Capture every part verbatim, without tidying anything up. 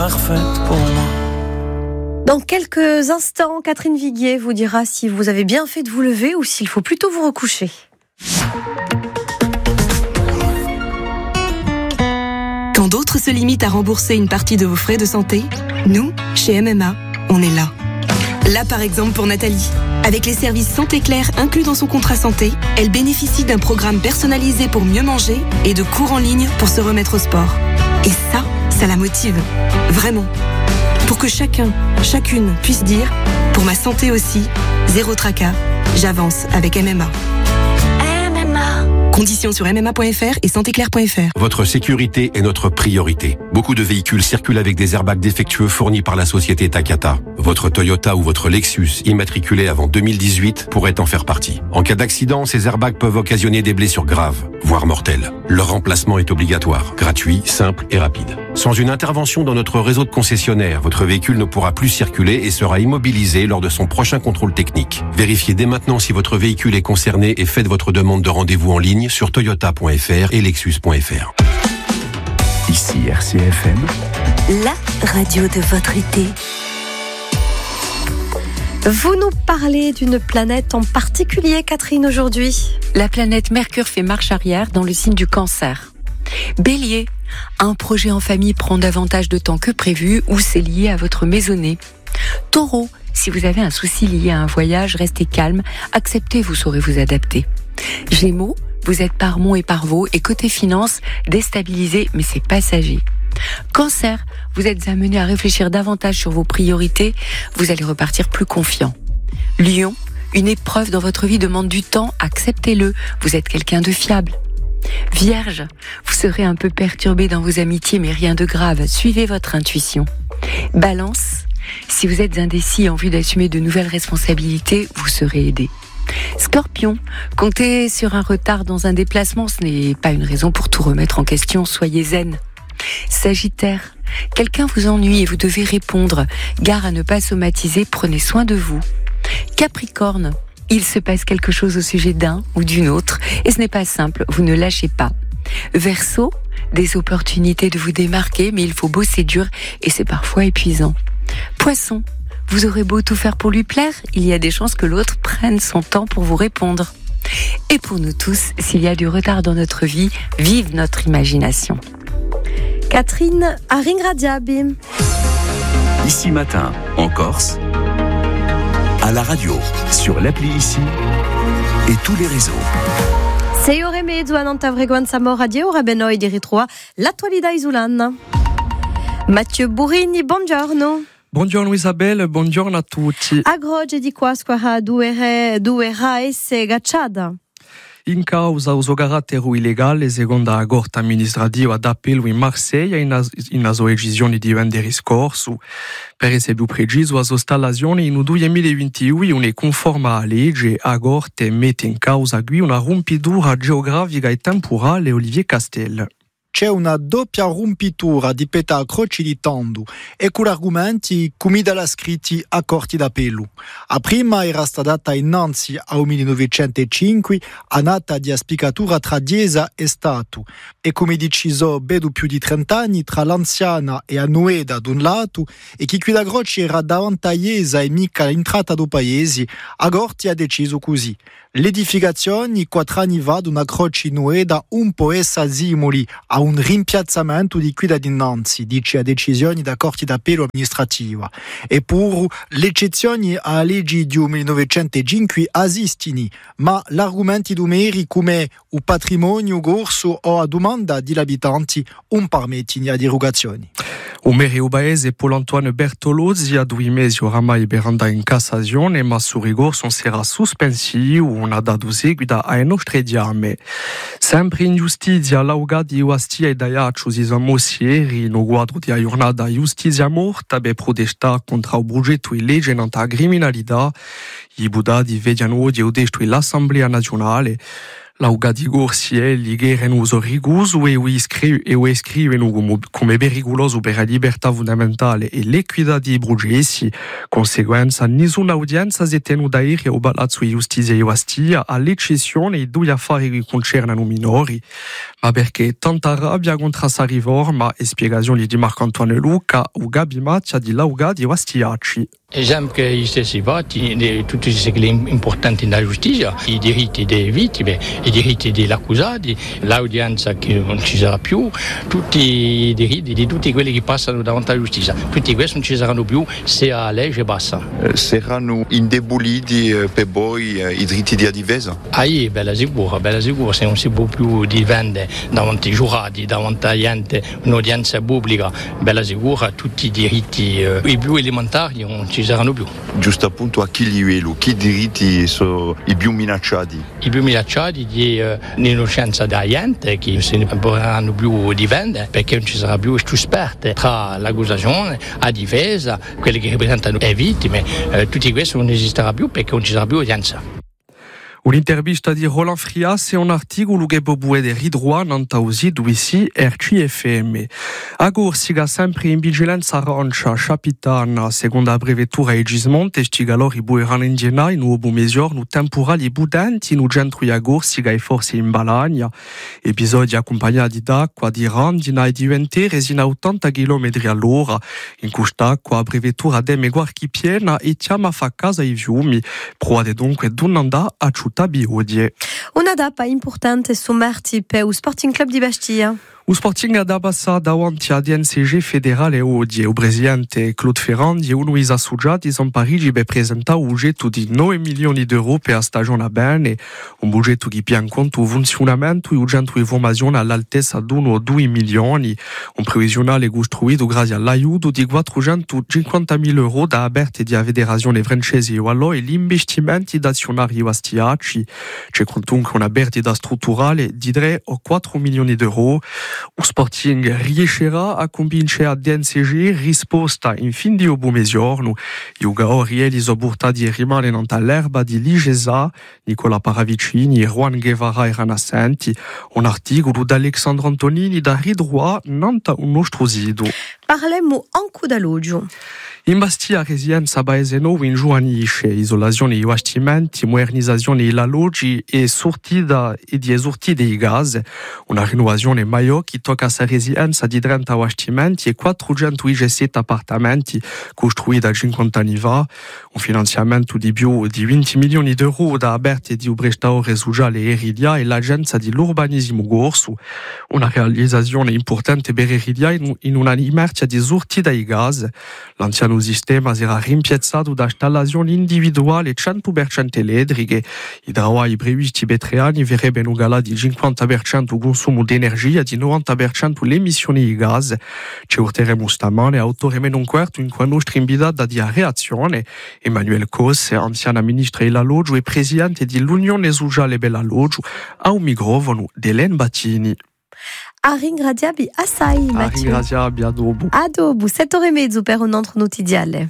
Parfaite pour moi. Dans quelques instants, Catherine Viguier vous dira si vous avez bien fait de vous lever ou s'il faut plutôt vous recoucher. Quand d'autres se limitent à rembourser une partie de vos frais de santé, nous, chez M M A, on est là. Là, par exemple, pour Nathalie. Avec les services Santé Claire inclus dans son contrat santé, elle bénéficie d'un programme personnalisé pour mieux manger et de cours en ligne pour se remettre au sport. Et ça, ça la motive. Vraiment. Pour que chacun, chacune puisse dire « Pour ma santé aussi, zéro tracas, j'avance avec M M A ». Conditions sur m m a point f r et santé claire point f r. Votre sécurité est notre priorité. Beaucoup de véhicules circulent avec des airbags défectueux fournis par la société Takata. Votre Toyota ou votre Lexus, immatriculé avant deux mille dix-huit, pourrait en faire partie. En cas d'accident, ces airbags peuvent occasionner des blessures graves, voire mortelles. Leur remplacement est obligatoire, gratuit, simple et rapide. Sans une intervention dans notre réseau de concessionnaires, votre véhicule ne pourra plus circuler et sera immobilisé lors de son prochain contrôle technique. Vérifiez dès maintenant si votre véhicule est concerné et faites votre demande de rendez-vous en ligne sur toyota point f r et lexus point f r. Ici R C F M, la radio de votre été. Vous nous parlez d'une planète en particulier, Catherine, aujourd'hui. La planète Mercure fait marche arrière dans le signe du Cancer. Bélier, un projet en famille prend davantage de temps que prévu ou c'est lié à votre maisonnée. Taureau, si vous avez un souci lié à un voyage, restez calme, acceptez, vous saurez vous adapter. Gémeaux, vous êtes par Mont et par Vaux et côté finance, déstabilisé mais c'est passager. Cancer, vous êtes amené à réfléchir davantage sur vos priorités, vous allez repartir plus confiant. Lion, une épreuve dans votre vie demande du temps, acceptez-le, vous êtes quelqu'un de fiable. Vierge, vous serez un peu perturbé dans vos amitiés mais rien de grave, suivez votre intuition. Balance, si vous êtes indécis en vue d'assumer de nouvelles responsabilités, vous serez aidé. Scorpion, comptez sur un retard dans un déplacement, ce n'est pas une raison pour tout remettre en question, soyez zen. Sagittaire, quelqu'un vous ennuie et vous devez répondre, gare à ne pas somatiser, prenez soin de vous. Capricorne, il se passe quelque chose au sujet d'un ou d'une autre et ce n'est pas simple, vous ne lâchez pas. Verseau, des opportunités de vous démarquer mais il faut bosser dur et c'est parfois épuisant. Poisson, vous aurez beau tout faire pour lui plaire, il y a des chances que l'autre prenne son temps pour vous répondre. Et pour nous tous, s'il y a du retard dans notre vie, vive notre imagination. Catherine Aringradiabim. Ici Matin, en Corse, à la radio, sur l'appli Ici et tous les réseaux. Sei ore mezzo a Nantavreguanza Radio, Rabenoi di ritroa l'attualità isolana. Mathieu Burini, buongiorno. Buongiorno Isabelle, buongiorno a tutti. Agoggi di qua squadra due due raes gacciada. In causa uso carattere illegale secondo la Corte amministrativa d'appello in Marsiglia in, in una sua decisione di vendere scorso. Per essere più preciso, la sua installazione in duemilaventuno non è conforme alla legge. La Corte mette in causa qui una rompitura geografica e temporale. Olivier Castel. C'è una doppia rompitura di peta croci di Tondu e con argomenti come dalla scritti a corti d'appello. A prima era stata data innanzi al millenovecentocinque a nata di spiegatura tra Diesa e Stato e come deciso bedo più di trent'anni tra l'anziana e a Noeda da un lato e chi qui da croci era davanti a Iesa e mica l'entrata do paese, a Corte ha deciso così. L'edificazione quattro anni fa d'una croce Noeda un po' essa simuli a un rimpiazzamento di qui da dinanzi, dice a decisioni da corti d'appello amministrativa. E pur l'eccezioni a leggi di millenovecentocinque esistono, ma l'argomenti numeri come il patrimonio corso o a domanda degli abitanti non permettono di erogazioni. O mere ubaese Paul Antoine Bertolozzi a due mesi oramai per andare in Cassazione, ma su ricorso sarà sospensivo, una dato seguita ai nostri esami. Sempre in giustizia, l'augati di Ostia e Daiaccio si sono ieri no quadro di giornata giustizia morta per protestare contro il progetto di legge nella criminalità. I budati vediano oggi o destro l'Assemblea nazionale. Laugadigor si è ligeren uso riguso e iscrive e iscriveno come pericoloso per la libertà fondamentale e l'equità di Brugesi. Conseguenza, nessuna udienza si è tenuta ieri al Palazzo di Giustizia di Bastia, all'eccezione di due affari che concernano minori. Ma perché tanta rabbia contro questa riforma e spiegazioni di Marco-Antoine Luca o Gabi Maccia di Lauga di Bastiaci. Esempio che gli stessi voti, tutti i segni importanti nella giustizia, i diritti delle vittime, i diritti degli accusati, l'udienza che non ci sarà più, tutti i diritti di tutti quelli che passano davanti alla giustizia. Tutti questi non ci saranno più se la legge passa. Eh, saranno indeboliti eh, per voi eh, i diritti di difesa? Ah, è bella sicura, bella sicura, se non si può più difendere davanti ai giurati, davanti alla gente, un'udienza pubblica, bella sicura, tutti i diritti eh, i più elementari non ci saranno più. Giusto appunto a chi livello, che diritti sono i più minacciati? I più minacciati di eh, l'innocenza della gente che se ne potranno più difendere perché non ci sarà più sospette tra l'accusazione, la difesa, quelli che rappresentano le vittime, eh, tutti questi non esisterà più perché non ci sarà più udienza. Un'intervista di Roland Frias e un articolo che propuede ridroit nantausi duisi R C F M. Agor siga sempre in vigilanza arancia capitana, seconda brevettura e gismonte, stiga lor i bueran indiena in uobo mesior nu temporali budenti nu centro agor siga e forse in balagna. Episodi accompagnati d'acqua di randina e di venti resina ottanta chilometri all'ora. In quest'acqua a brevettura demme guarchi piena e chiama fa casa i fiumi. Provate dunque d'un'anda a Tabiodie. Una data importante su Marti per il Sporting Club di Bastia. O Sporting ha passata davanti a D N C G federale oggi. Il presidente Claude Ferrand e Luisa Suggiati sono Parigi per presentare un budget di nove milioni di euro per la stagione bene. Un budget che tiene in conto il funzionamento e il centro di formazione all'altezza di uno o due milioni. Un previsionale costruito grazie all'aiuto di quattrocentocinquantamila euro da aperte di federazione francese e allora e gli investimenti d'azionari vastiaci. C'è comunque una perdita strutturale di tre o quattro milioni di euro. O Sporting riuscirà a convincere a D N C G risposta in fin di obo mesiorno. I giocatori Eliso Burtadi rimangono all'erba di Ligesa, Nicola Paravicini, Juan Guevara erano assenti. Un articolo da Alexandre Antonini da Ridroit, nanta un nostro sito. Parliamo anche dall'oggi. In Bastia, residenza paese nuovo in giovanisce, isolazione di bastimenti, modernizzazione della loggi e sortita e di esorti dei gas. Una rinnovazione maggiore che tocca a residenza di trenta bastimenti e quattrocentodiciassette appartamenti costruiti da cinquanta anni fa. Un finanziamento di più di venti milioni di euro da aperte di un prestatario sociale Eridia e l'Agenzia di l'Urbanismo Gorsu. Una realizzazione importante per Eridia in una inerzia di sortita dei gas. L'anziano il sistema sarà rimpiazzato da installazioni individuali cento per cento elettriche. I lavori previsti per tre anni verrebbero uguali di cinquanta per cento il consumo di energia e di novanta per cento le emissioni di gas. Ci urteremo stamane a otto e meno un quarto in cui nostra invitata di reazione, Emmanuel Cosse, anziana ministra della Loggia e presidente dell'Unione Sociale per la Loggia, a un microfono di Hélène Battini. A ringraziabi assai, Mathieu. A ringraziabi, a dopo. A dopo, sette ore e mezzo per un altro notiziale.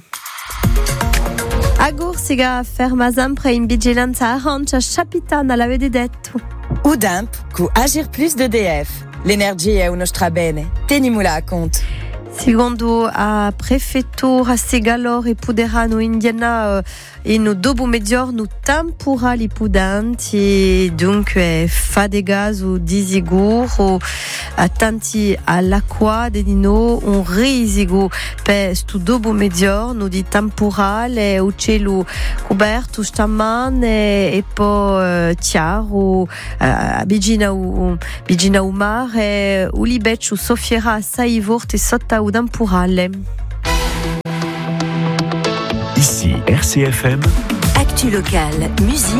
Agur siga ferma sempre in vigilanza arancia capitana, l'avete detto. Udamp, cu Agir Plus d'E D F. L'energia è uno strabene. Tenimula a conto. Secondo a prefettura Segalor e Puderano Indiana uh, e no dopo mezzogiorno temporali pudanti, dunque fa de gas o disicuro attenti all'acqua di no un risico per sto dopo mezzogiorno di temporale o cielo coperto stamane e poi uh, chiaro uh, vicino uh, vicino al mare o libeccio soffierà assai forte sotto ou temporale. Ici R C F M. Actu locale, musique.